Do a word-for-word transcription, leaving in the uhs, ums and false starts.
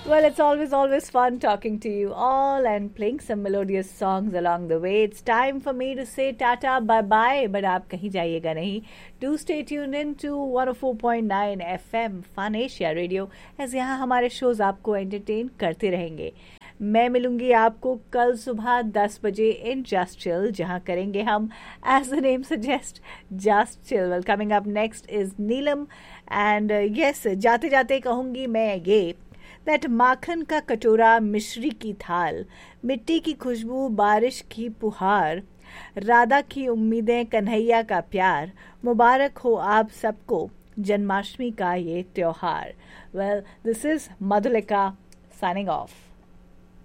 Well, it's always, always fun talking to you all and playing some melodious songs along the way. It's time for me to say tata, bye bye, but आप कहीं जाइएगा नहीं. Do stay tuned in to one oh four point nine F M Fun Asia Radio, as यहाँ हमारे shows आपको entertain करते रहेंगे. मैं मिलूंगी आपको कल सुबह दस बजे इन जस्ट चिल, जहां करेंगे हम as the name suggest just chill. Well, coming up next is Neelam and yes, जाते जाते कहूंगी मैं ये दैट माखन का कटोरा, मिश्री की थाल, मिट्टी की खुशबू, बारिश की पुहार, राधा की उम्मीदें, कन्हैया का प्यार, मुबारक हो आप सबको जन्माष्टमी का ये त्योहार. Well, this is Madhulika signing off.